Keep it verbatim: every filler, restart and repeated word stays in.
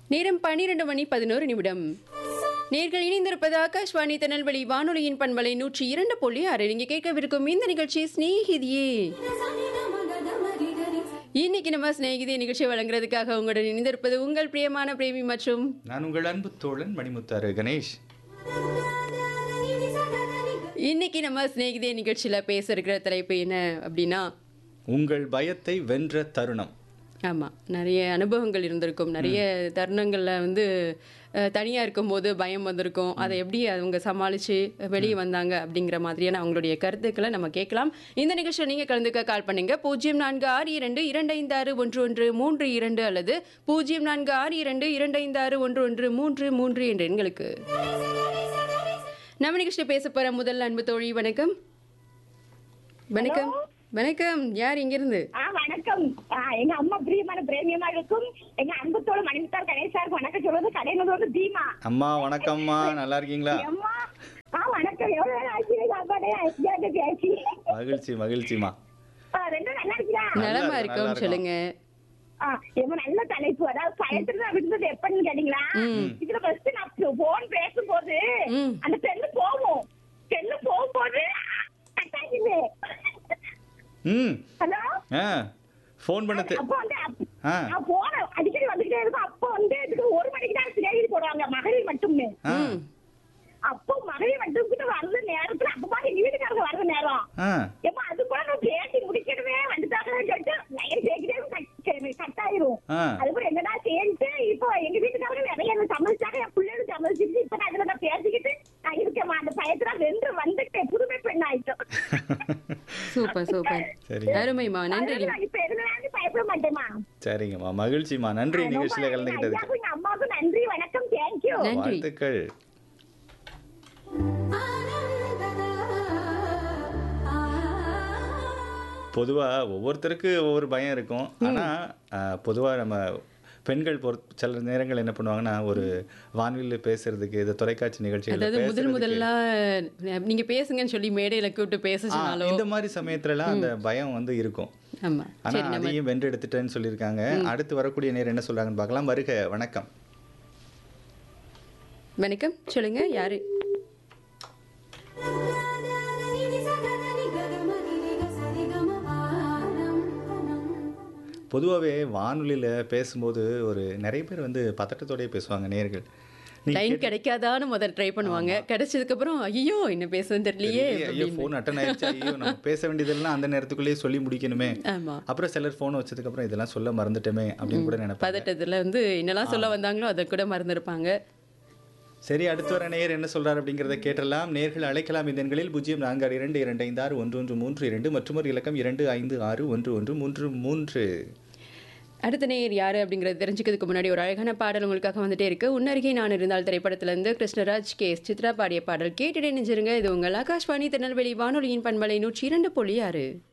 நேரம் பன்னிரண்டு மணி பதினோரு நிமிடம். நேர்கள் இணைந்திருப்பது ஆகாஷ்வாணி திருநெல்வேலி வானொலியின் பண்பலை நூற்றி இரண்டு புள்ளி ஆறு. நீங்க கேட்கவிருக்கும் இந்த நிகழ்ச்சி ஸ்நேகிதியே. இன்னைக்கு நம்ம ஸ்நேகிதிய நிகழ்ச்சியை வழங்குறதுக்காக உங்களுடன் இணைந்திருப்பது உங்கள் பிரியமான பிரேமி மற்றும் நான் உங்கள் அன்பு தோழன் மணிமுத்தாறு கணேஷ். இன்னைக்கு நம்ம ஸ்நேகிதிய நிகழ்ச்சியில பேச இருக்கிற தலைப்பு என்ன அப்படின்னா, உங்கள் பயத்தை வென்ற தருணம். ஆமாம், நிறைய அனுபவங்கள் இருந்திருக்கும். நிறைய தருணங்களில் வந்து தனியாக இருக்கும்போது பயம் வந்திருக்கும். அதை எப்படி அவங்க சமாளித்து வெளியே வந்தாங்க அப்படிங்கிற மாதிரியான அவங்களுடைய கருத்துக்களை நம்ம கேட்கலாம். இந்த நிகழ்ச்சியில் நீங்கள் கலந்துக்க கால் பண்ணுங்க பூஜ்ஜியம் நான்கு ஆறு இரண்டு இரண்டு ஐந்து ஆறு ஒன்று ஒன்று மூன்று இரண்டு அல்லது பூஜ்ஜியம் நான்கு ஆறு இரண்டு இரண்டு ஐந்து ஆறு ஒன்று ஒன்று மூன்று மூன்று என்ற எண்களுக்கு. நம்ம நிகழ்ச்சியில் பேச போகிற முதல் அன்பு தோழி. வணக்கம். வணக்கம். வணக்கம். யார் இங்கிருந்து? வணக்கம். எங்க அம்மா பிரியமான பிரேமியமா இருக்கும் எங்க அன்பு தோழ மணிமுத்தார் கணேசாருக்கு வணக்கம் சொல்றது கடையில தீமா. அம்மா வணக்கம்மா, நல்லா இருக்கீங்களா? வணக்கம். எவ்வளவு நேரம் ஆச்சு பேசி? மகிழ்ச்சி மகிழ்ச்சிமா. ரெண்டும் நல்லா இருக்கா? நலமா இருக்கும், சொல்லுங்க. நல்ல தலைப்பு. அதாவது பயத்துல விழுந்தது எப்பன்னு கேட்டீங்களா? இதுல ஃபர்ஸ்ட் நான் போன் பேசும்போது அந்த பெண்ணு போகும் பெண்ணு போகும்போது கட்டாயிடுது. ம் ஹலோ, ஃபோன் பண்ணது அப்போ வந்து நான் போன அடிக்கடி வந்துகிட்டே இருக்கும். அப்போ வந்து இதுக்கு ஒரு மணிக்கு தான் சிநேகிதி போடுவாங்க, மகளிர் மட்டும்னு. அப்போ மகளிர் மட்டும் கிட்ட வர்ற நேரத்துல அப்பமா எங்க வீட்டுக்காரங்க வர்ற நேரம் எப்ப அது கூட நான் பேசி முடிக்கணுமே வந்துட்டாங்கன்னு சொல்லிட்டு நைன் பேசிட்டே கட் ஆயிரும். அதுக்கப்புறம் என்னடா சேர்ந்து இப்போ எங்க வீட்டுக்காரங்க நிறைய என்ன சமைச்சாங்க, என் பிள்ளைகளும் சமைச்சிட்டு இப்ப நான் இதுல நான் பேசிக்கிட்டு நான் இருக்கேன். அந்த பயத்துல வென்று வந்துட்டேன், புதுமை பெண் ஆயிட்டோம். சூப்பர் சூப்பர், அருமைமா, நன்றி. இப்ப எதுனா பயப்பட மாட்டேமா. சரிங்கம்மா, மகிழ்ச்சிமா, நன்றி நிகழ்ச்சியில கலந்துக்கிட்டதுக்கு. அம்மாவுக்கு நன்றி, வணக்கம், தேங்க்யூ, வாழ்த்துக்கள். பொதுவாக ஒவ்வொருத்தருக்கு ஒவ்வொரு பயம் இருக்கும். ஆனால் பொதுவாக நம்ம பெண்கள் பொறுத்த சில நேரங்கள் என்ன பண்ணுவாங்கன்னா, ஒரு வானொலியில் பேசுறதுக்கு, இது தொலைக்காட்சி நிகழ்ச்சிகள், அதாவது முதல் முதல்ல நீங்க பேசுங்கன்னு சொல்லி மேடையில கூப்பிட்டு பேச சொன்னாலும் இந்த மாதிரி சமயத்துலலாம் அந்த பயம் வந்து இருக்கும். ஆமா, ஆனால் அதையும் வென்று எடுத்துட்டேன்னு சொல்லியிருக்காங்க. அடுத்து வரக்கூடிய நேரம் என்ன சொல்றாங்கன்னு பார்க்கலாம். வருக. வணக்கம். வணக்கம், சொல்லுங்க, யாரு? பொதுவாகவே வானொலியில் பேசும்போது ஒரு நிறைய பேர் வந்து பதட்டத்தோடய பேசுவாங்க. நேர்கள் லைன் கிடைக்காதான்னு முதல் ட்ரை பண்ணுவாங்க. கிடைச்சதுக்கு அப்புறம் ஐயோ என்ன பேசுன்னு தெரியலையே, ஐயோ ஃபோன் அட்டன் ஆயிடுச்சு, ஐயோ நம்ம பேச வேண்டியதெல்லாம் அந்த நேரத்துக்குள்ளேயே சொல்லி முடிக்கணுமே. ஆமா, அப்புறம் சிலர் ஃபோன் வச்சதுக்கு அப்புறம் இதெல்லாம் சொல்ல மறந்துட்டோமே அப்படின்னு கூட நினைப்பாங்க. பதட்டத்தில் வந்து என்னெல்லாம் சொல்ல வந்தாங்களோ அதை கூட மறந்துருப்பாங்க. சரி, அடுத்து வர நேர் என்ன சொல்றாரு அப்படிங்கிறத கேட்டலாம். நேர்கள் அழைக்கலாம். இந்த எண்களில் பூஜ்ஜியம் நான்கு ஆறு இரண்டு இரண்டு ஐந்து ஆறு ஒன்று ஒன்று மூன்று இரண்டு மற்றும் ஒரு இலக்கம் இரண்டு ஐந்து ஆறு ஒன்று ஒன்று மூன்று மூன்று. அடுத்த நேர் யாரு அப்படிங்கறது தெரிஞ்சுக்கிறதுக்கு முன்னாடி ஒரு அழகான பாடல் உங்களுக்காக வந்துட்டே இருக்கு. உன்னருகே நான் இருந்தால் திரைப்படத்திலிருந்து கிருஷ்ணராஜ் கே எஸ் சித்ரா பாடிய பாடல் கேட்டுட்டே நெஞ்சிருங்க. இது உங்கள் ஆகாஷ்வாணி திருநெல்வேலி வானொலியின் பண்பலை நூற்றி இரண்டு புள்ளி ஆறு.